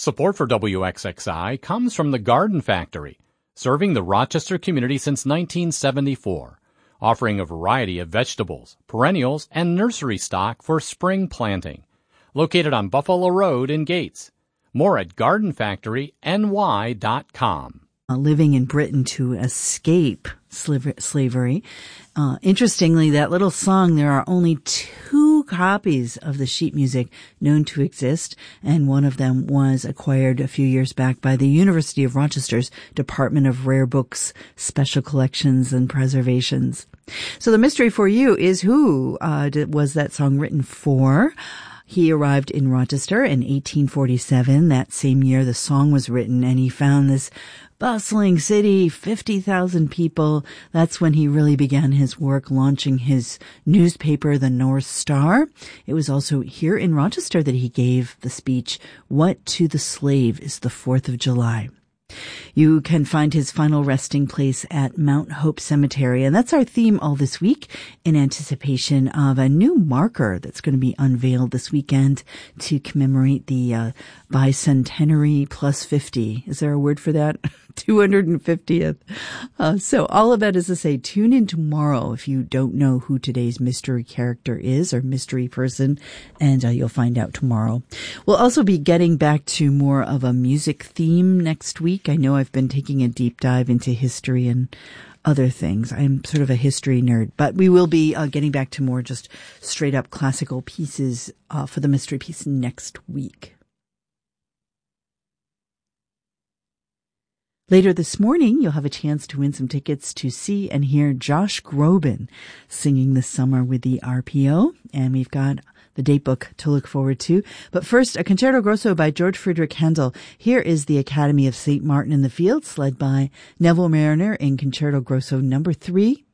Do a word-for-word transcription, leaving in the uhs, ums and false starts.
Support for W X X I comes from the Garden Factory, serving the Rochester community since nineteen seventy-four, offering a variety of vegetables, perennials, and nursery stock for spring planting. Located on Buffalo Road in Gates. More at garden factory n y dot com. Uh, living in Britain to escape slaver- slavery. Uh, interestingly, that little song, there are only two copies of the sheet music known to exist, and one of them was acquired a few years back by the University of Rochester's Department of Rare Books, Special Collections, and Preservations. So the mystery for you is who uh, did, was that song written for? He arrived in Rochester in eighteen forty-seven. That same year, the song was written, and he found this bustling city, fifty thousand people. That's when he really began his work, launching his newspaper, the North Star. It was also here in Rochester that he gave the speech, "What to the Slave is the Fourth of July." You can find his final resting place at Mount Hope Cemetery. And that's our theme all this week in anticipation of a new marker that's going to be unveiled this weekend to commemorate the uh, bicentenary plus fifty. Is there a word for that? two hundred fiftieth. Uh, so all of that is to say, tune in tomorrow if you don't know who today's mystery character is or mystery person, and uh, you'll find out tomorrow. We'll also be getting back to more of a music theme next week. I know I've been taking a deep dive into history and other things. I'm sort of a history nerd, but we will be uh, getting back to more just straight up classical pieces uh, for the mystery piece next week. Later this morning, you'll have a chance to win some tickets to see and hear Josh Groban singing this summer with the R P O. And we've got the date book to look forward to. But first, a concerto grosso by George Friedrich Handel. Here is the Academy of Saint Martin in the Fields, led by Neville Mariner in Concerto Grosso number three,